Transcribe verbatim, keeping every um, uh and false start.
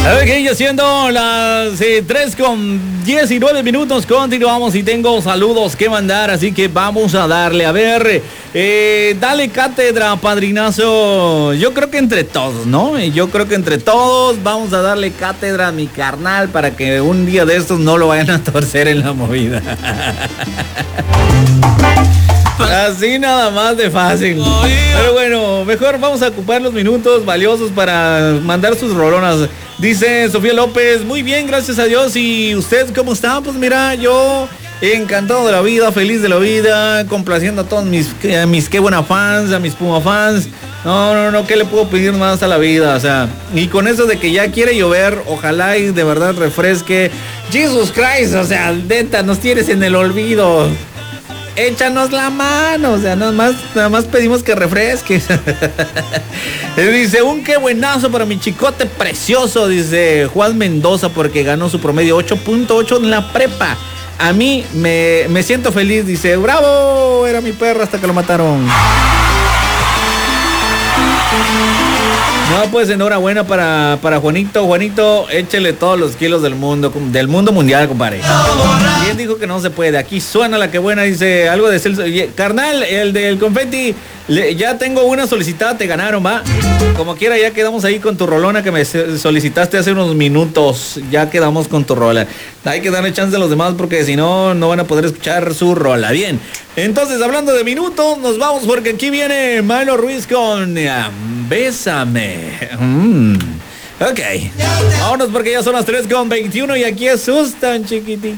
Ok, ya siendo las eh, tres con diecinueve minutos, continuamos y tengo saludos que mandar, así que vamos a darle, a ver, eh, dale cátedra, padrinazo. Yo creo que entre todos, ¿no? Yo creo que entre todos vamos a darle cátedra a mi carnal para que un día de estos no lo vayan a torcer en la movida. Así nada más de fácil. Pero bueno, mejor vamos a ocupar los minutos valiosos para mandar sus rolonas. Dice Sofía López, muy bien, gracias a Dios. ¿Y usted cómo está? Pues mira, yo encantado de la vida, feliz de la vida, complaciendo a todos mis, a mis qué buena fans, a mis Puma fans. No, no, no, ¿qué le puedo pedir más a la vida? O sea, y con eso de que ya quiere llover, ojalá y de verdad refresque. Jesus Christ, o sea, neta, nos tienes en el olvido. Échanos la mano, o sea, nada más, nada más pedimos que refresques. Dice, un qué buenazo para mi chicote precioso, dice Juan Mendoza, porque ganó su promedio ocho punto ocho en la prepa. A mí me, me siento feliz, dice, bravo, era mi perro hasta que lo mataron. No, pues enhorabuena para, para Juanito. Juanito, échele todos los kilos del mundo, del mundo mundial, compadre. ¿Quién dijo que no se puede? Aquí suena la que buena, dice algo de Celso. Carnal, el del confeti, le, ya tengo una solicitada, te ganaron, va. Como quiera, ya quedamos ahí con tu rolona que me solicitaste hace unos minutos. Ya quedamos con tu rola. Hay que darle chance a los demás porque si no, no van a poder escuchar su rola. Bien, entonces hablando de minutos, nos vamos porque aquí viene Milo Ruiz con um, Bésame. Mm. Ok, vámonos porque ya son las tres con veintiuno y aquí asustan, chiquitito.